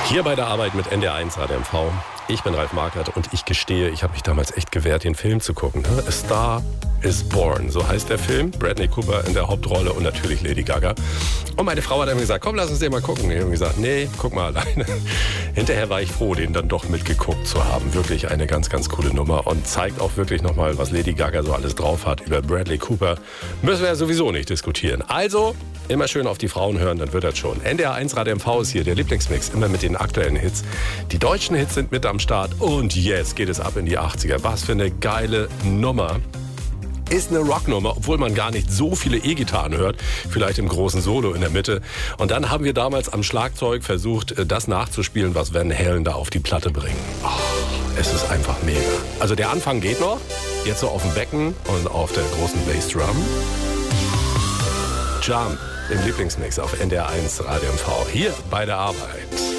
Hier bei der Arbeit mit NDR1 Radio MV. Ich bin Ralf Markert und ich gestehe, ich habe mich damals echt gewehrt, den Film zu gucken. A Star is Born, so heißt der Film. Bradley Cooper in der Hauptrolle und natürlich Lady Gaga. Und meine Frau hat dann gesagt, komm, lass uns den mal gucken. Ich habe gesagt, nee, guck mal alleine. Hinterher war ich froh, den dann doch mitgeguckt zu haben. Wirklich eine ganz, ganz coole Nummer und zeigt auch wirklich nochmal, was Lady Gaga so alles drauf hat. Über Bradley Cooper müssen wir ja sowieso nicht diskutieren. Also, immer schön auf die Frauen hören, dann wird das schon. NDR1 Radio MV ist hier, der Lieblingsmix, immer mit den aktuellen Hits. Die deutschen Hits sind mit am Start und jetzt geht es ab in die 80er. Was für eine geile Nummer. Ist eine Rocknummer, obwohl man gar nicht so viele E-Gitarren hört. Vielleicht im großen Solo in der Mitte. Und dann haben wir damals am Schlagzeug versucht, das nachzuspielen, was Van Halen da auf die Platte bringen. Oh, es ist einfach mega. Also der Anfang geht noch. Jetzt so auf dem Becken und auf der großen Bassdrum. Jump im Lieblingsmix auf NDR1 Radio MV. Hier bei der Arbeit.